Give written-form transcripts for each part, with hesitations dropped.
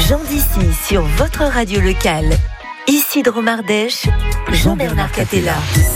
Jean d'ici sur votre radio locale. Ici Dromardèche, Jean-Bernard Catella.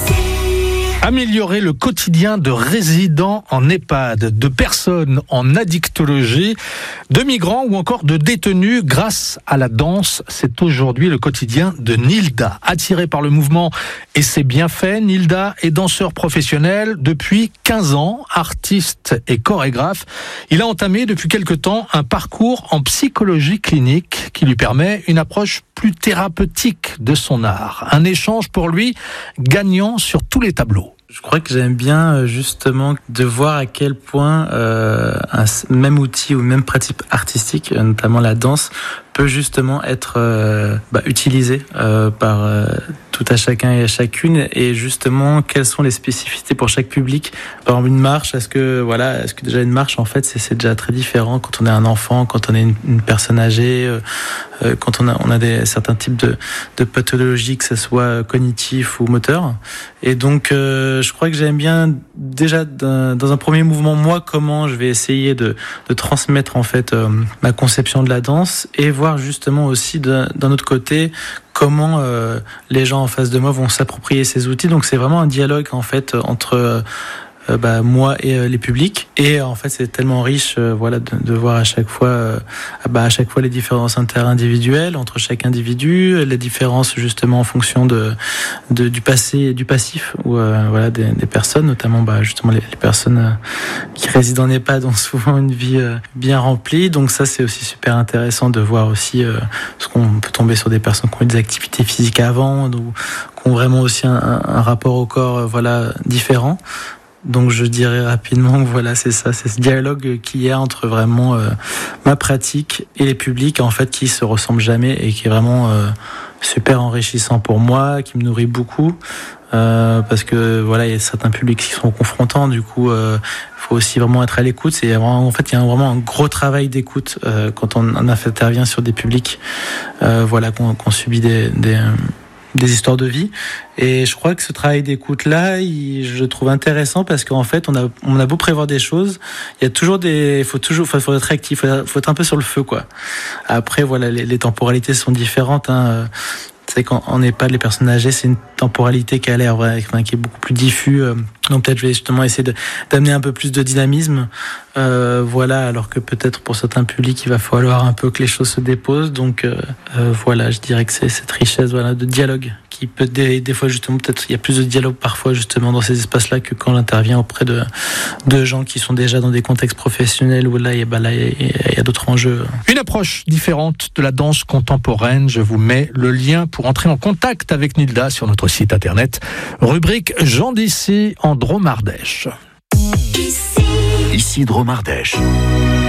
Améliorer le quotidien de résidents en EHPAD, de personnes en addictologie, de migrants ou encore de détenus grâce à la danse. C'est aujourd'hui le quotidien de Nilda. Attirée par le mouvement et ses bienfaits, Nilda est danseur professionnel depuis 15 ans, artiste et chorégraphe. Il a entamé depuis quelque temps un parcours en psychologie clinique qui lui permet une approche plus thérapeutique de son art. Un échange pour lui gagnant sur tous les tableaux. Je crois que j'aime bien justement de voir à quel point un même outil ou même pratique artistique, notamment la danse, peut justement être utilisé par tout à chacun et à chacune, et justement quelles sont les spécificités pour chaque public. Par exemple, une marche, est-ce que déjà une marche en fait c'est déjà très différent quand on est un enfant, quand on est une personne âgée, quand on a certains types de pathologies, que ce soit cognitif ou moteur. Et donc je crois que j'aime bien déjà dans un premier mouvement moi comment je vais essayer de transmettre en fait ma conception de la danse, et voir justement aussi d'un autre côté comment les gens en face de moi vont s'approprier ces outils. Donc c'est vraiment un dialogue en fait entre moi et les publics, et en fait c'est tellement riche de voir à chaque fois les différences interindividuelles entre chaque individu, les différences justement en fonction du passé et du passif ou des personnes, notamment justement les personnes qui résident en EHPAD ont souvent une vie bien remplie. Donc ça c'est aussi super intéressant de voir aussi ce qu'on peut tomber sur des personnes qui ont eu des activités physiques avant, ou qui ont vraiment aussi un rapport au corps différent. Donc je dirais rapidement que c'est ça, c'est ce dialogue qu'il y a entre vraiment ma pratique et les publics en fait qui se ressemblent jamais, et qui est vraiment super enrichissant pour moi, qui me nourrit beaucoup parce que il y a certains publics qui sont confrontants, du coup faut aussi vraiment être à l'écoute. C'est vraiment, en fait il y a vraiment un gros travail d'écoute quand on intervient sur des publics qu'on subit des histoires de vie. Et je crois que ce travail d'écoute là, je le trouve intéressant parce qu'en fait on a beau prévoir des choses, il y a toujours faut être réactif, faut être un peu sur le feu quoi. Après les temporalités sont différentes c'est qu'en EHPAD, les personnes âgées, c'est une temporalité qui a l'air qui est beaucoup plus diffuse. Donc peut-être je vais justement essayer d'amener un peu plus de dynamisme. Alors que peut-être pour certains publics, il va falloir un peu que les choses se déposent. Donc je dirais que c'est cette richesse de dialogue qui peut des fois justement, peut-être il y a plus de dialogue parfois justement dans ces espaces-là que quand on intervient auprès de gens qui sont déjà dans des contextes professionnels où il y a d'autres enjeux. Une approche différente de la danse contemporaine. Je vous mets le lien pour entrer en contact avec Nilda sur notre site internet. Rubrique Jean d'ici en Dromardèche. Ici Dromardèche.